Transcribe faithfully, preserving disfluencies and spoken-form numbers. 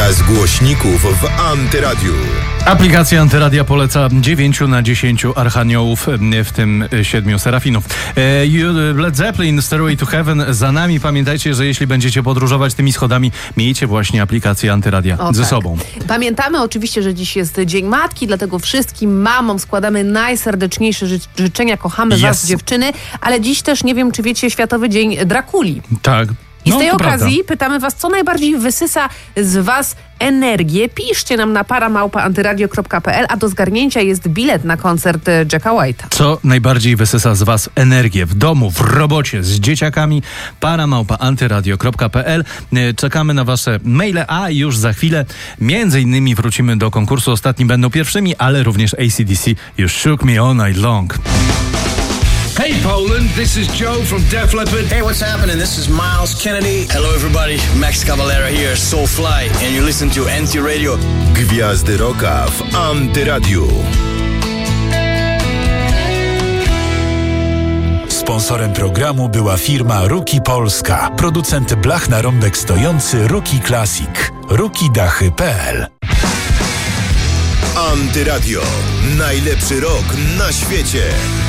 Pokaz głośników w Antyradiu. Aplikacja Antyradia poleca dziewięciu na dziesięciu archaniołów, w tym siedmiu serafinów. Led Zeppelin, Stairway to Heaven za nami. Pamiętajcie, że jeśli będziecie podróżować tymi schodami, miejcie właśnie aplikację Antyradia o, ze tak. sobą. Pamiętamy oczywiście, że dziś jest Dzień Matki, dlatego wszystkim mamom składamy najserdeczniejsze ży- życzenia. Kochamy Yes. was, dziewczyny, ale dziś też, nie wiem, czy wiecie, Światowy Dzień Drakuli. Tak. I No, z tej to okazji prawda. pytamy was, co najbardziej wysysa z was energię. Piszcie nam na paramałpa antyradio kropka pe el, a do zgarnięcia jest bilet na koncert Jacka White'a. Co najbardziej wysysa z was energię w domu, w robocie, z dzieciakami? paramałpa antyradio kropka pe el. Czekamy na wasze maile, a już za chwilę między innymi wrócimy do konkursu. Ostatni będą pierwszymi, ale również A C D C You Shook Me All Night Long. Hey Poland, this is Joe from Def Leppard. Hey, what's happening? This is Miles Kennedy. Hello everybody, Max Cavalera here, Soulfly, and you listen to Anti-Radio. Gwiazdy Rocka w Antyradiu. Sponsorem programu była firma Ruki Polska, producent blach na rąbek stojący Ruki Classic. ruki dachy kropka pe el. Antyradio. Najlepszy rok na świecie.